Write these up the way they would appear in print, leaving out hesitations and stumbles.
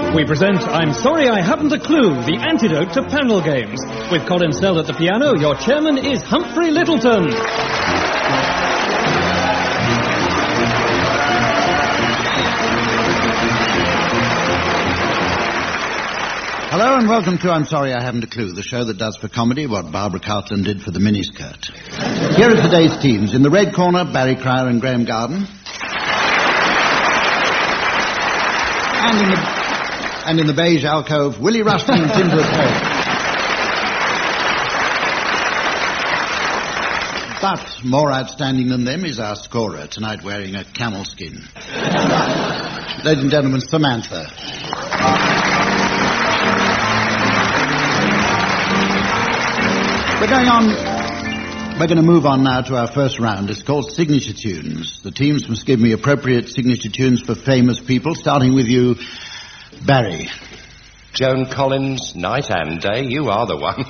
We present I'm Sorry I Haven't a Clue, the antidote to panel games. With Colin Snell at the piano, your chairman is Humphrey Littleton. Hello and welcome to I'm Sorry I Haven't a Clue, the show that does for comedy what Barbara Cartland did for the miniskirt. Here are today's teams. In the red corner, Barry Cryer and Graham Garden. And in the beige alcove, Willie Rushton and Tim Brooke. But more outstanding than them is our scorer, tonight wearing a camel skin. Ladies and gentlemen, Samantha. We're going to move on now to our first round. It's called Signature Tunes. The teams must give me appropriate signature tunes for famous people, starting with you, Barry. Joan Collins, Night and Day, you are the one.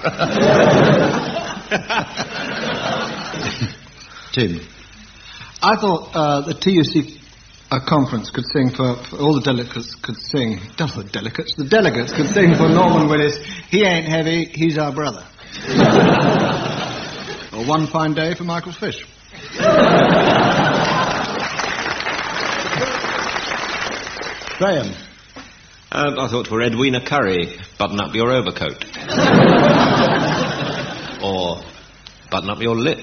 Tim. I thought the TUC conference could sing for all the delegates could sing. The delegates could sing for Norman Willis. He ain't heavy, he's our brother. Or One Fine Day for Michael Fish. Graham. I thought for Edwina Curry, Button Up Your Overcoat. Or Button Up Your Lip.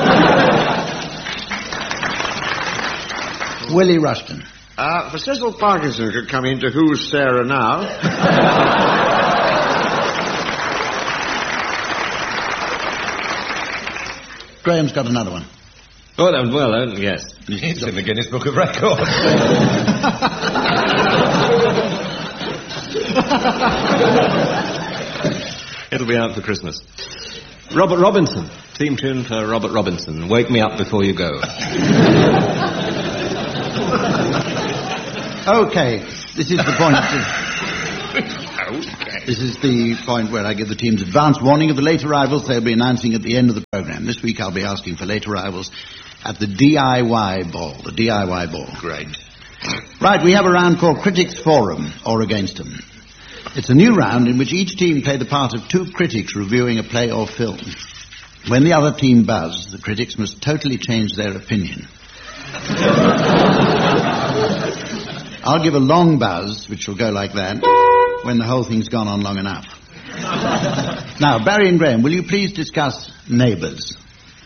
Willie Rushton. For Cecil Parkinson could come into Who's Sarah Now? Graham's got another one. Well, yes. It's in the Guinness Book of Records. It'll be out for Christmas. Robert Robinson. Theme tune for Robert Robinson. Wake Me Up Before You Go. Okay. This is the point. This is the point where I give the teams advance warning of the late arrivals they'll be announcing at the end of the programme. This week I'll be asking for late arrivals at the DIY ball. The DIY ball. Great. Right, we have a round called Critics Forum, or Against Them. It's a new round in which each team play the part of two critics reviewing a play or film. When the other team buzz, the critics must totally change their opinion. I'll give a long buzz, which will go like that, when the whole thing's gone on long enough. Now, Barry and Graham, will you please discuss Neighbours?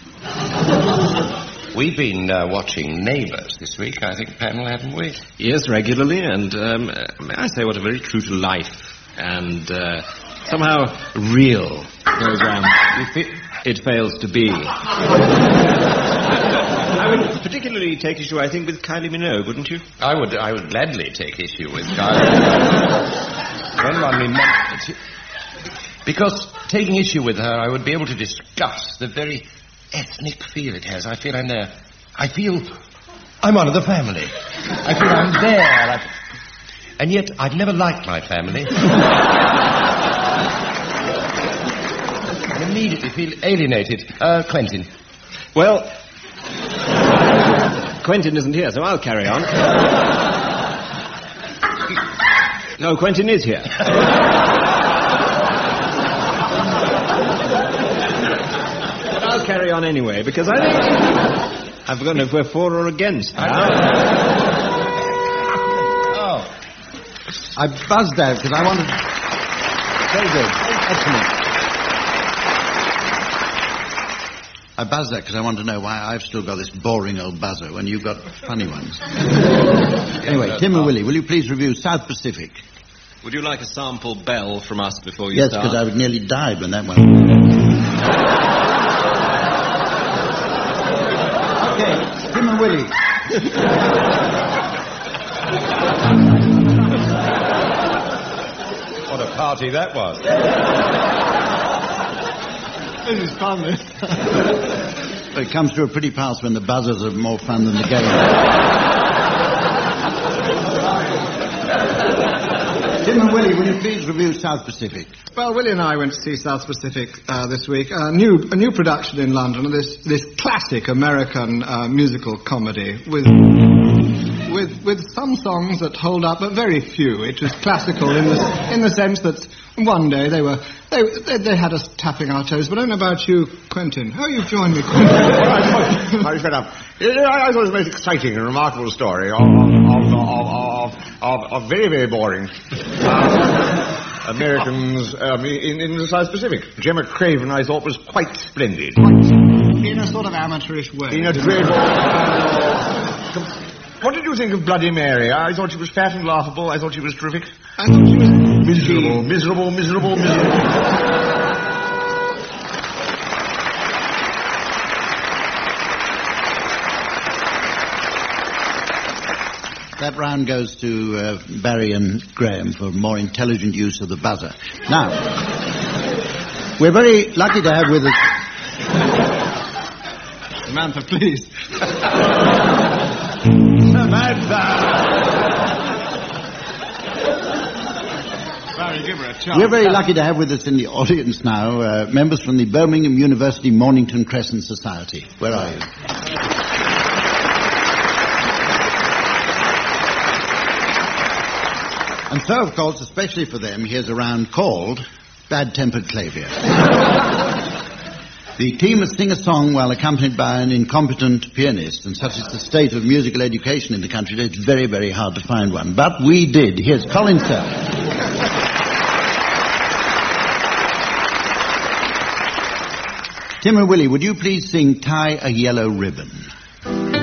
We've been watching Neighbours this week, I think, Pamela, haven't we? Yes, regularly, and may I say what a very true-to-life and somehow real programme it fails to be. I would particularly take issue, I think, with Kylie Minogue, wouldn't you? I would gladly take issue with Kylie. Because taking issue with her, I would be able to discuss the very ethnic feel it has. I feel I'm there. I feel I'm one of the family. I feel I'm there. And yet, I've never liked my family. I immediately feel alienated. Quentin. Well, Quentin isn't here, so I'll carry on. No, Quentin is here. But I'll carry on anyway, because I think I've forgotten if we're for or against. I buzzed out because I wanted... Very good. Excellent. I buzzed that because I want to know why I've still got this boring old buzzer when you've got funny ones. Anyway, Tim and Willie, will you please review South Pacific? Would you like a sample bell from us before you start? Yes, because I nearly died when that went. Okay, Tim and Willie. What a party that was. This is fun, this. It comes to a pretty pass when the buzzers are more fun than the game. Tim and Willie, will you please review South Pacific? Well, Willie and I went to see South Pacific this week. A new production in London of this classic American musical comedy with with some songs that hold up, but very few. It was classical in the sense that one day they had us tapping our toes. But I don't know about you, Quentin. How you've joined me, Quentin? I fed up. I thought it was a most exciting and remarkable story of very, very boring Americans in the South Pacific. Gemma Craven, I thought, was quite splendid. In a sort of amateurish way. In a dreadful... What did you think of Bloody Mary? I thought she was fat and laughable. I thought she was terrific. I thought she was... Miserable. That round goes to Barry and Graham for more intelligent use of the buzzer. Now, we're very lucky to have with us... Samantha, please. Samantha! Barry, give her a chance. We're very lucky to have with us in the audience now members from the Birmingham University Mornington Crescent Society. Where are you? And so, of course, especially for them, here's a round called Bad-Tempered Clavier. The team must sing a song while accompanied by an incompetent pianist, and such is the state of musical education in the country that it's very, very hard to find one. But we did. Here's Colin Sell. Tim and Willie, would you please sing Tie a Yellow Ribbon?